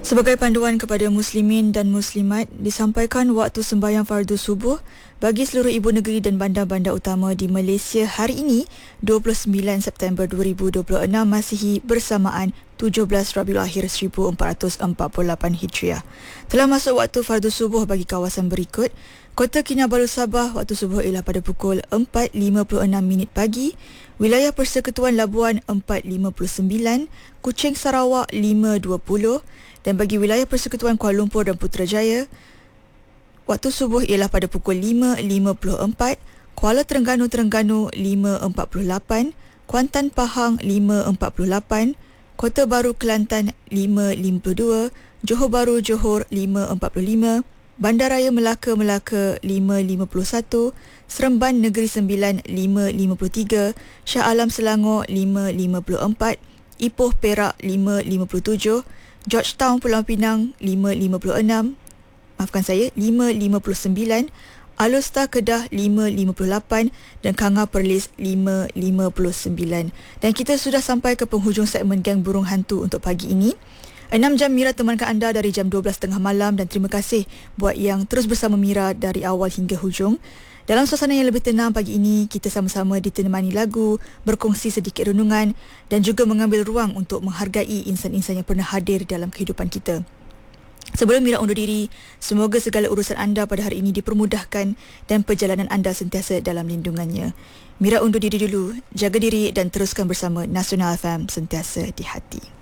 Sebagai panduan kepada muslimin dan muslimat, disampaikan waktu sembahyang fardu subuh bagi seluruh ibu negeri dan bandar-bandar utama di Malaysia hari ini, 29 September 2026 Masihi bersamaan 17 Rabiul Akhir 1448 Hijriah. Telah masuk waktu fardu subuh bagi kawasan berikut. Kota Kinabalu Sabah, waktu subuh ialah pada pukul 4.56 pagi. Wilayah Persekutuan Labuan 4.59, Kuching Sarawak 5.20 dan bagi wilayah Persekutuan Kuala Lumpur dan Putrajaya, waktu subuh ialah pada pukul 5.54, Kuala Terengganu 5.48, Kuantan Pahang 5.48, Kota Baru Kelantan 5.52, Johor Bahru Johor 5.45, Bandaraya Melaka 5.51, Seremban Negeri Sembilan 5.53, Shah Alam Selangor 5.54, Ipoh Perak 5.57, Georgetown Pulau Pinang 5.59, 5.59, Alustar Kedah 5.58 dan Kanga Perlis 5.59. Dan kita sudah sampai ke penghujung segmen Geng Burung Hantu untuk pagi ini. 6 jam Mira temankan anda dari jam 12.30 malam dan terima kasih buat yang terus bersama Mira dari awal hingga hujung. Dalam suasana yang lebih tenang pagi ini, kita sama-sama ditemani lagu, berkongsi sedikit renungan dan juga mengambil ruang untuk menghargai insan-insan yang pernah hadir dalam kehidupan kita. Sebelum Mira undur diri, semoga segala urusan anda pada hari ini dipermudahkan dan perjalanan anda sentiasa dalam lindungannya. Mira undur diri dulu, jaga diri dan teruskan bersama Nasional FM sentiasa di hati.